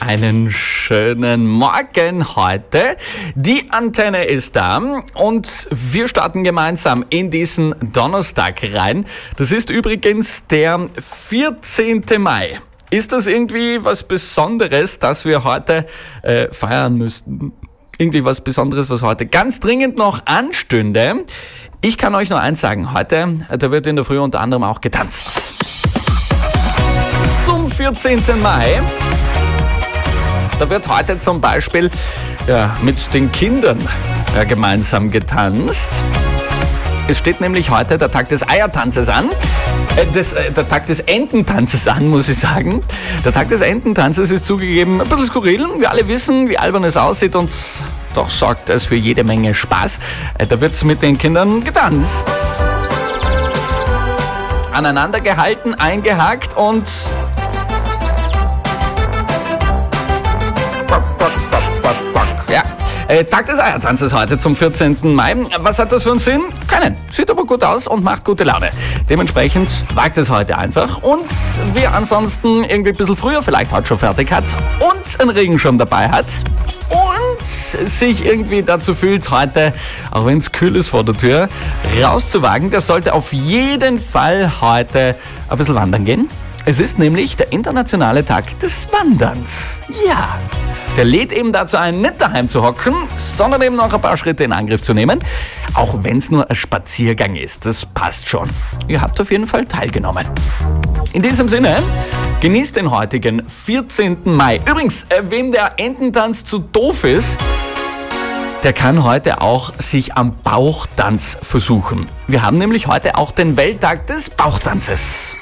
Einen schönen Morgen heute. Die Antenne ist da und wir starten gemeinsam in diesen Donnerstag rein. Das ist übrigens der 14. Mai. Ist das irgendwie was Besonderes, dass wir heute feiern müssten? Irgendwie was Besonderes, was heute ganz dringend noch anstünde? Ich kann euch nur eins sagen, heute, da wird in der Früh unter anderem auch getanzt. Zum 14. Mai. Da wird heute zum Beispiel mit den Kindern gemeinsam getanzt. Es steht nämlich heute der Tag des Eiertanzes an. Der Tag des Ententanzes an, muss ich sagen. Der Tag des Ententanzes ist zugegeben ein bisschen skurril. Wir alle wissen, wie albern es aussieht und doch sorgt es für jede Menge Spaß. Da wird mit den Kindern getanzt. Aneinander gehalten, eingehakt und Tag des Eiertanzes heute zum 14. Mai. Was hat das für einen Sinn? Keinen. Sieht aber gut aus und macht gute Laune. Dementsprechend wagt es heute einfach. Und wer ansonsten irgendwie ein bisschen früher vielleicht heute schon fertig hat und einen Regenschirm dabei hat und sich irgendwie dazu fühlt, heute, auch wenn es kühl ist vor der Tür, rauszuwagen, der sollte auf jeden Fall heute ein bisschen wandern gehen. Es ist nämlich der internationale Tag des Wanderns. Ja. Der lädt eben dazu ein, nicht daheim zu hocken, sondern eben noch ein paar Schritte in Angriff zu nehmen. Auch wenn es nur ein Spaziergang ist, das passt schon. Ihr habt auf jeden Fall teilgenommen. In diesem Sinne, genießt den heutigen 14. Mai. Übrigens, wem der Ententanz zu doof ist, der kann heute auch sich am Bauchtanz versuchen. Wir haben nämlich heute auch den Welttag des Bauchtanzes.